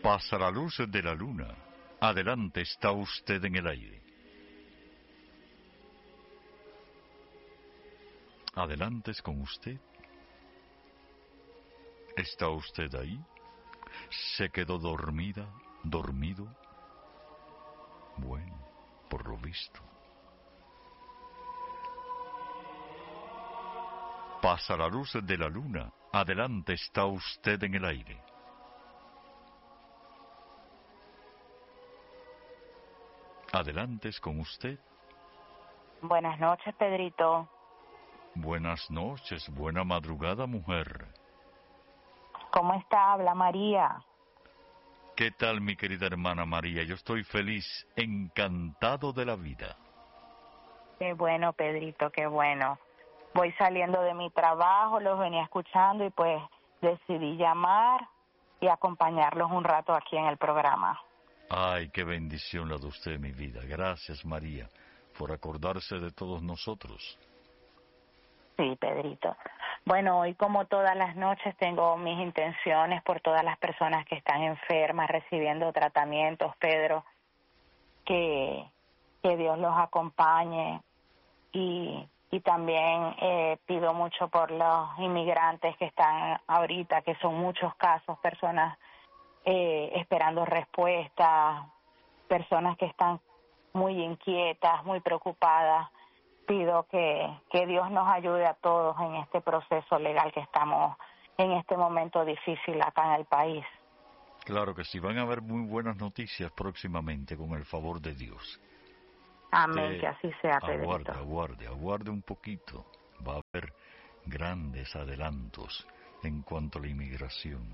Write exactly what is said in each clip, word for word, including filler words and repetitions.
Pasa la luz de la luna. Adelante, está usted en el aire. Adelante es con usted. ¿Está usted ahí? ¿Se quedó dormida, dormido? Bueno, por lo visto. Pasa la luz de la luna. Adelante, está usted en el aire. Adelante es con usted. Buenas noches, Pedrito. Buenas noches, buena madrugada, mujer. ¿Cómo está? Habla María. ¿Qué tal, mi querida hermana María? Yo estoy feliz, encantado de la vida. Qué bueno, Pedrito, qué bueno. Voy saliendo de mi trabajo, los venía escuchando y pues decidí llamar y acompañarlos un rato aquí en el programa. Ay, qué bendición la de usted, mi vida. Gracias, María, por acordarse de todos nosotros. Sí, Pedrito. Bueno, hoy como todas las noches tengo mis intenciones por todas las personas que están enfermas, recibiendo tratamientos, Pedro, que, que Dios los acompañe y, y también eh, pido mucho por los inmigrantes que están ahorita, que son muchos casos, personas eh, esperando respuestas, personas que están muy inquietas, muy preocupadas. Pido que, que Dios nos ayude a todos en este proceso legal que estamos en este momento difícil acá en el país. Claro que sí, van a haber muy buenas noticias próximamente con el favor de Dios. Amén, Usted que así sea, Pedrito. aguarde, aguarde, aguarde un poquito. Va a haber grandes adelantos en cuanto a la inmigración,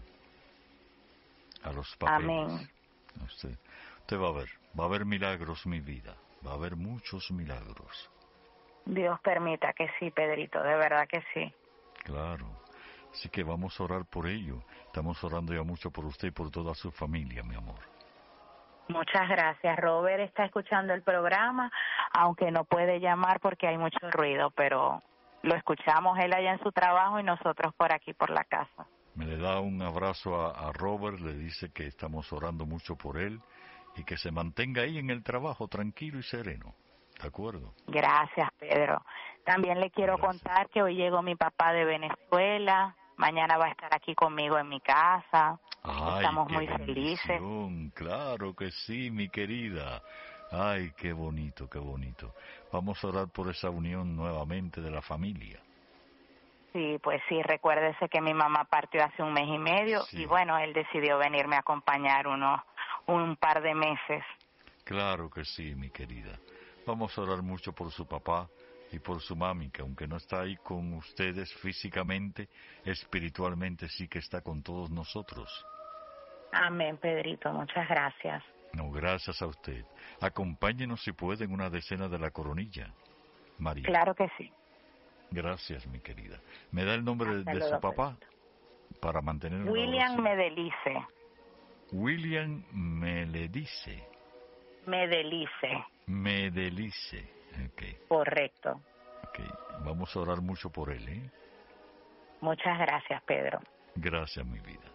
a los papeles. Amén. Usted, usted va a ver, va a haber milagros, mi vida. Va a haber muchos milagros. Dios permita que sí, Pedrito, de verdad que sí. Claro. Así que vamos a orar por ello. Estamos orando ya mucho por usted y por toda su familia, mi amor. Muchas gracias. Robert está escuchando el programa, aunque no puede llamar porque hay mucho ruido, pero lo escuchamos él allá en su trabajo y nosotros por aquí, por la casa. Me le da un abrazo a, a Robert, le dice que estamos orando mucho por él y que se mantenga ahí en el trabajo tranquilo y sereno. ¿De acuerdo? Gracias, Pedro. También le quiero Gracias. contar que hoy llegó mi papá de Venezuela. Mañana va a estar aquí conmigo en mi casa. Ay, Estamos qué muy felices. bendición. Claro que sí, mi querida. Ay, qué bonito, qué bonito. Vamos a orar por esa unión nuevamente de la familia. Sí, pues sí, recuérdese que mi mamá partió hace un mes y medio Sí. y bueno, él decidió venirme a acompañar unos un par de meses. Claro que sí, mi querida. Vamos a orar mucho por su papá y por su mami, que aunque no está ahí con ustedes físicamente, espiritualmente sí que está con todos nosotros. Amén, Pedrito, muchas gracias. No, gracias a usted. Acompáñenos si puede en una decena de la coronilla, María. Claro que sí. Gracias, mi querida. ¿Me da el nombre de, Hasta de luego, su papá? Pedrito. Para mantener una William oración. Medelice. William Meledice. Medelice. Medelice. Ok. Correcto. Ok. Vamos a orar mucho por él, ¿eh? Muchas gracias, Pedro. Gracias, mi vida.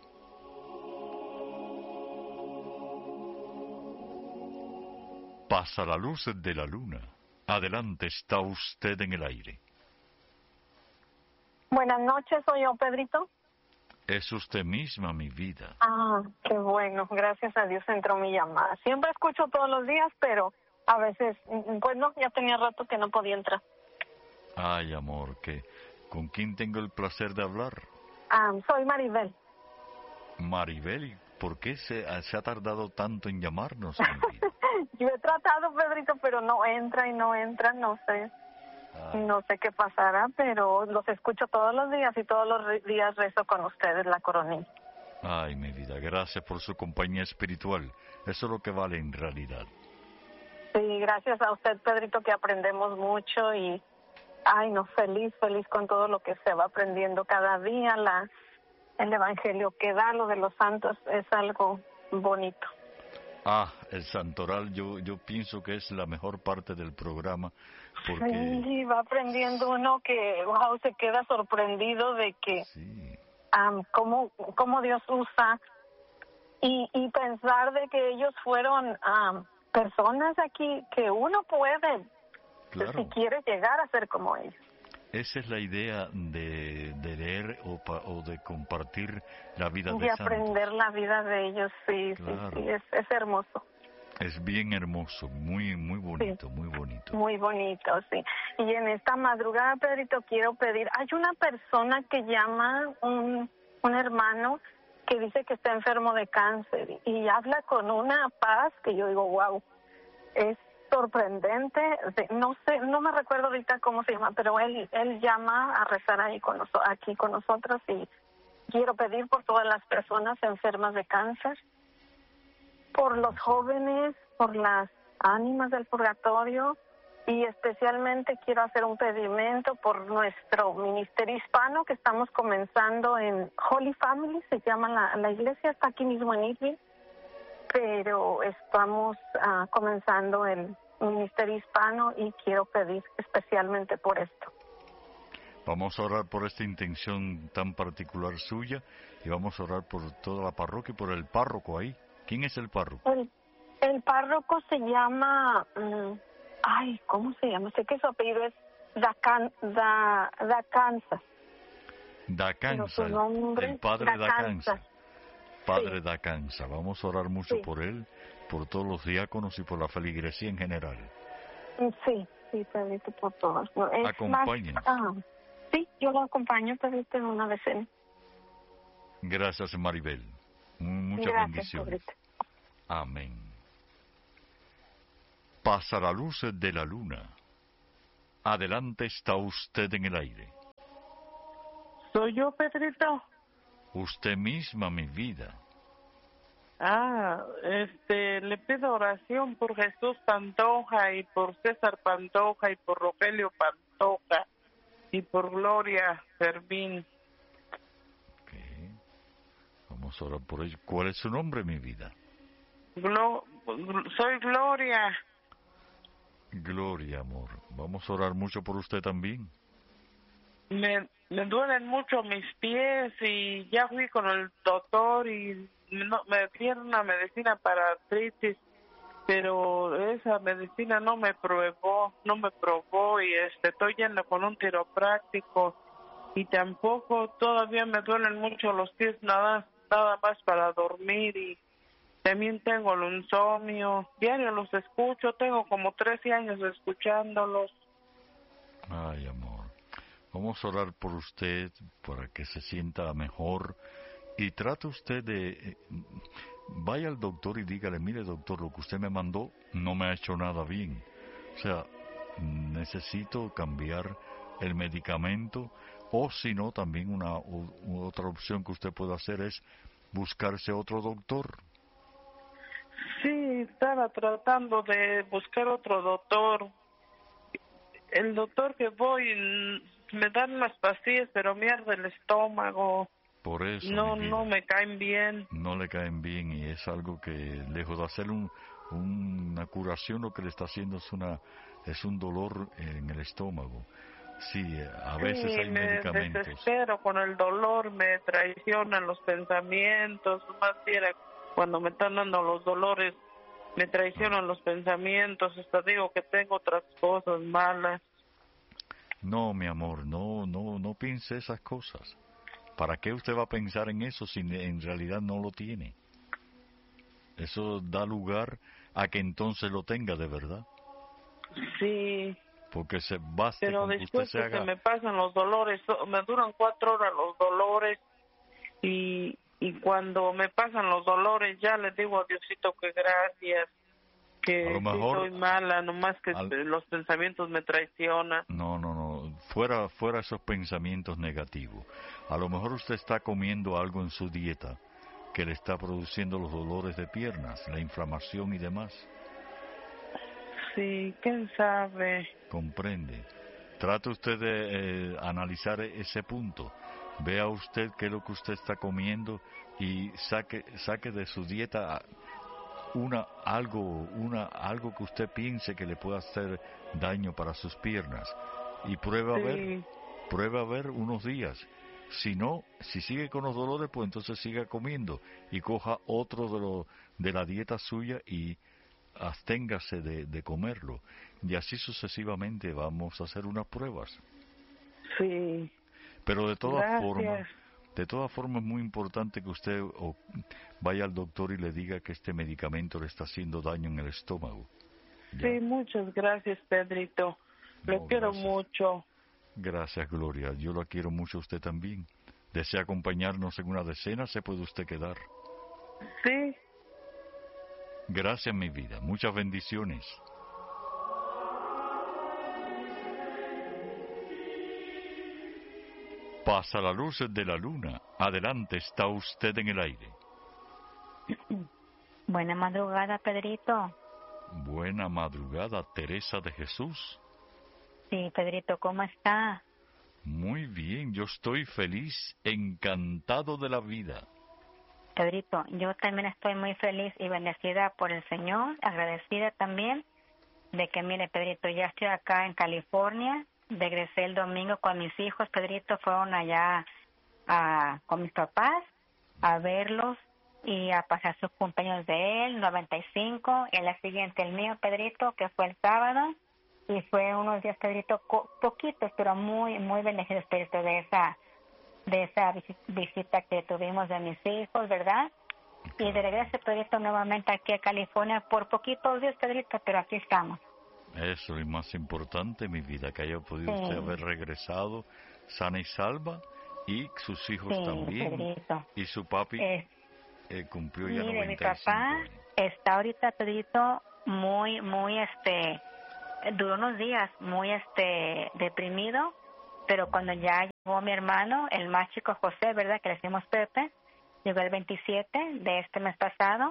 Pasa la luz de la luna. Adelante, está usted en el aire. Buenas noches, soy yo, Pedrito. Es usted misma, mi vida. Ah, qué bueno, gracias a Dios entró mi llamada. Siempre escucho todos los días, pero a veces, pues no, ya tenía rato que no podía entrar. Ay, amor, ¿qué? ¿Con quién tengo el placer de hablar? Ah, soy Maribel. Maribel, ¿por qué se, se ha tardado tanto en llamarnos, mi vida? Yo he tratado, Pedrito, pero no entra y no entra, no sé. Ay. No sé qué pasará, pero los escucho todos los días y todos los re- días rezo con ustedes la coronilla. Ay, mi vida, gracias por su compañía espiritual. Eso es lo que vale en realidad. Sí, gracias a usted, Pedrito, que aprendemos mucho y, ay, no, feliz, feliz con todo lo que se va aprendiendo cada día. La, el evangelio que da, lo de los santos, es algo bonito. Ah, el santoral, yo, yo pienso que es la mejor parte del programa porque... Sí, va aprendiendo uno que, wow, se queda sorprendido de que Sí. um, cómo, cómo Dios usa y, y pensar de que ellos fueron um, personas aquí que uno puede, Claro. si quiere llegar a ser como ellos. Esa es la idea de, de leer o, pa, o de compartir la vida de, de aprender santos. la vida de ellos, sí, Claro. sí, sí, es, es hermoso. Es bien hermoso, muy muy bonito, Sí. muy bonito. Muy bonito, sí. Y en esta madrugada, Pedrito, quiero pedir, hay una persona que llama, un, un hermano, que dice que está enfermo de cáncer y habla con una paz que yo digo, wow, es sorprendente. No sé, no me recuerdo ahorita cómo se llama, pero él él llama a rezar ahí con noso- aquí con nosotros, y quiero pedir por todas las personas enfermas de cáncer, por los jóvenes, por las ánimas del purgatorio, y especialmente quiero hacer un pedimento por nuestro ministerio hispano que estamos comenzando en Holy Family, se llama la, la iglesia, está aquí mismo en Irving, pero estamos uh, comenzando el ministerio hispano y quiero pedir especialmente por esto. Vamos a orar por esta intención tan particular suya y vamos a orar por toda la parroquia y por el párroco ahí. ¿Quién es el párroco? El, el párroco se llama, um, ay, ¿cómo se llama? Sé que su apellido es Dacan, da, Dacanza. Dacanza, el, nombre, el padre Dacanza. Dacanza. Padre Sí. Dacanza. Vamos a orar mucho Sí. por él, por todos los diáconos y por la feligresía en general. Sí, sí, Pedrito, por todos. No, es Acompáñenos. más, ah, sí, yo lo acompaño, Pedrito, en una vez en... Gracias, Maribel. Muchas Gracias, bendiciones. Pedrito. Amén. Pasa la luz de la luna. Adelante está usted en el aire. ¿Soy yo, Pedrito? Usted misma, mi vida. Ah, este, le pido oración por Jesús Pantoja y por César Pantoja y por Rogelio Pantoja y por Gloria Fermín. Ok. Vamos a orar por ello. ¿Cuál es su nombre, mi vida? Glo soy Gloria. Gloria, amor. Vamos a orar mucho por usted también. Me, me duelen mucho mis pies y ya fui con el doctor y no, me dieron una medicina para artritis, pero esa medicina no me probó, no me probó y este estoy yendo con un quiropráctico y tampoco todavía me duelen mucho los pies, nada, nada más para dormir, y también tengo el insomnio, diario los escucho, tengo como trece años escuchándolos. Ay, amor. Vamos a orar por usted para que se sienta mejor y trate usted de... Eh, vaya al doctor y dígale, mire doctor, lo que usted me mandó no me ha hecho nada bien. O sea, necesito cambiar el medicamento, o si no, también una u, otra opción que usted puede hacer es buscarse otro doctor. Sí, estaba tratando de buscar otro doctor. El doctor que voy me dan unas pastillas, pero me arde el estómago. Por eso, no mi vida, no me caen bien. No le caen bien y es algo que, lejos de hacer un, una curación, lo que le está haciendo es una es un dolor en el estómago. Sí, a veces sí, hay me medicamentos. desespero con el dolor, me traicionan los pensamientos, más bien cuando me están dando los dolores, me traicionan los pensamientos, hasta digo que tengo otras cosas malas. No, mi amor, no, no, no piense esas cosas. ¿Para qué usted va a pensar en eso si en realidad no lo tiene? Eso da lugar a que entonces lo tenga de verdad. Sí. Porque se basta pero con que usted después se que haga... se me pasan los dolores, me duran cuatro horas los dolores, y y cuando me pasan los dolores ya le digo a Diosito que gracias, que A lo mejor, sí soy mala, nomás que al... los pensamientos me traicionan. No, no, no, fuera, fuera esos pensamientos negativos. A lo mejor usted está comiendo algo en su dieta que le está produciendo los dolores de piernas, la inflamación y demás. Sí, quién sabe. Comprende. Trate usted de eh, analizar ese punto. Vea usted qué es lo que usted está comiendo y saque saque de su dieta una algo una algo que usted piense que le pueda hacer daño para sus piernas y prueba sí. a ver prueba a ver unos días Si no, si sigue con los dolores, pues entonces siga comiendo y coja otro de, lo, de la dieta suya y absténgase de, de comerlo. Y así sucesivamente vamos a hacer unas pruebas. Sí. Pero de todas Gracias. formas, de todas formas es muy importante que usted o, vaya al doctor y le diga que este medicamento le está haciendo daño en el estómago. ¿Ya? Sí, muchas gracias, Pedrito. Lo No, quiero gracias. mucho. Gracias, Gloria. Yo la quiero mucho a usted también. ¿Desea acompañarnos en una decena? Se puede usted quedar. Sí. Gracias, mi vida. Muchas bendiciones. Pasa la luz de la luna. Adelante, está usted en el aire. Buena madrugada, Pedrito. Buena madrugada, Teresa de Jesús. Sí, Pedrito, ¿cómo está? Muy bien, yo estoy feliz, encantado de la vida. Pedrito, yo también estoy muy feliz y bendecida por el Señor, agradecida también de que, mire, Pedrito, ya estoy acá en California, regresé el domingo con mis hijos, Pedrito, fueron allá a, con mis papás a verlos y a pasar sus cumpleaños de él, noventa y cinco, y en la siguiente el mío, Pedrito, que fue el sábado, y fue unos días, Pedrito, co- poquitos, pero muy, muy bendecidos, Pedrito, de esa de esa visita que tuvimos de mis hijos, ¿verdad? Y de regreso, Pedrito, nuevamente aquí a California por poquitos días, Pedrito, pero aquí estamos. Eso es lo más importante, mi vida, que haya podido Sí. usted haber regresado sana y salva, y sus hijos Sí, también, Pedrito. y su papi Eh, eh, cumplió ya mire, mi noventa y cinco papá años. está ahorita, Pedrito, muy, muy, este, duró unos días muy, este, deprimido, pero cuando ya llegó mi hermano, el más chico José, ¿verdad?, que le decimos Pepe, llegó el veintisiete de este mes pasado,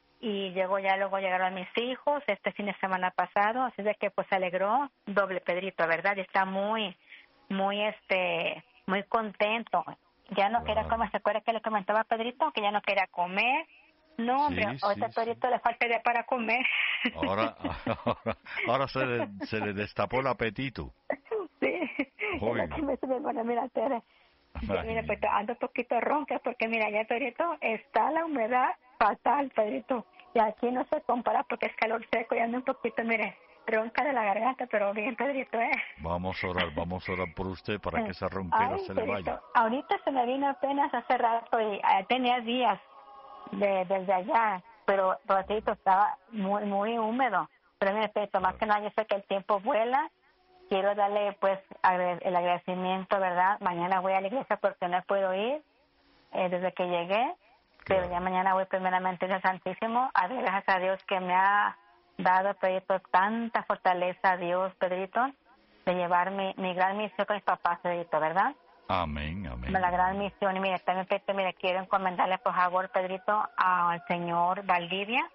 y llegó ya, luego llegaron mis hijos este fin de semana pasado, así de que pues se alegró doble, Pedrito, ¿verdad? Y está muy, muy, este, muy contento. Ya no Claro. quería comer, ¿se acuerda que le comentaba, Pedrito? Que ya no quería comer. No, hombre, Sí, ahorita sí, Pedrito le falta ya para comer. Ahora, ahora, ahora se, le, se le destapó el apetito. Sí, es Oiga. lo que me dice mi hermana, mira, Tere, ya, Ay, mira, pues ando un poquito ronca porque mira, ya, Pedrito, está la humedad fatal, Pedrito, y aquí no se compara porque es calor seco y ando un poquito, mire, ronca de la garganta, pero bien, Pedrito, ¿eh? Vamos a orar, vamos a orar por usted para que esa ronquera Ay, se le Pedrito, vaya. ahorita se me vino apenas hace rato y eh, tenía días de, desde allá, pero Pedrito estaba muy, muy húmedo, pero mire, Pedrito, más que nada yo sé que el tiempo vuela. Quiero darle, pues, agrade- el agradecimiento, ¿verdad? Mañana voy a la iglesia porque no puedo ir eh, desde que llegué, pero Claro. ya mañana voy primeramente al Santísimo a dar gracias a Dios que me ha dado, Pedrito, tanta fortaleza a Dios, Pedrito, de llevar mi, mi gran misión con mis papás, Pedrito, ¿verdad? Amén, amén. La gran misión. Y mire, también, Pedrito, mire, quiero encomendarle, por favor, Pedrito, al señor Valdivia.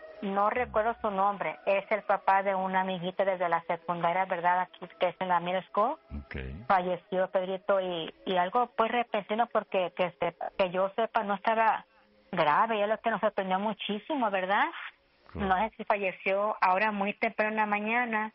No recuerdo su nombre, es el papá de una amiguita desde la secundaria, ¿verdad? Aquí, que es en la middle school. Okay. Falleció, Pedrito, y, y algo pues repentino porque que, sepa, que yo sepa no estaba grave, y es lo que nos sorprendió muchísimo, ¿verdad? Claro. No sé si falleció ahora muy temprano en la mañana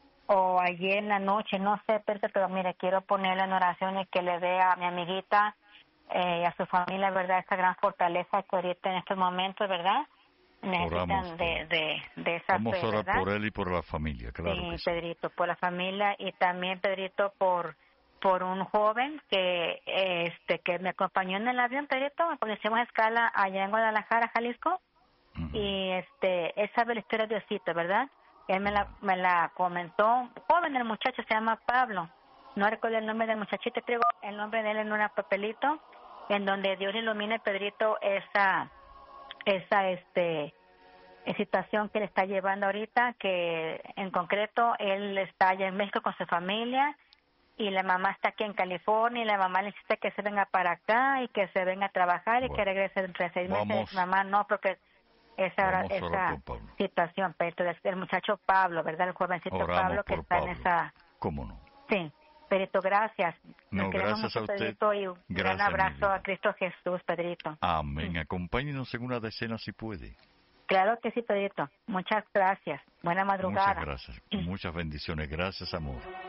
o ayer en la noche, no sé, pero, pero mire, quiero ponerle en oración y que le dé a mi amiguita eh, y a su familia, ¿verdad? Esa gran fortaleza que ahorita en estos momentos, ¿verdad? Necesitan Oramos de, por- de, de esa Vamos fe, a orar ¿verdad? por él y por la familia, claro Sí, que sí. Pedrito, por la familia y también, Pedrito, por por un joven que este que me acompañó en el avión, Pedrito, cuando hicimos escala allá en Guadalajara, Jalisco, Ujú. y este él sabe la historia de Diosito, ¿verdad? Él me la me la comentó, joven el muchacho, se llama Pablo, no recuerdo el nombre del muchachito, traigo el nombre de él en un papelito, en donde Dios ilumine, Pedrito, esa esa este situación que él está llevando ahorita, que en concreto él está allá en México con su familia y la mamá está aquí en California y la mamá le insiste que se venga para acá y que se venga a trabajar y Bueno, que regrese dentro de seis vamos- meses. Mamá no, porque esa, Vamos a orar esa por Pablo. situación, pero entonces el muchacho Pablo, ¿verdad? El jovencito Oramos Pablo que por está Pablo. en esa... ¿Cómo no? Sí, Pedrito, gracias. No, Nos queremos gracias mucho, a usted. Pedrito, y un gran Gracias, mi abrazo vida. a Cristo Jesús, Pedrito. Amén. Acompáñenos en una decena si puede. Claro que sí, Pedrito. Muchas gracias. Buena madrugada. Muchas gracias. Muchas bendiciones. Gracias, amor.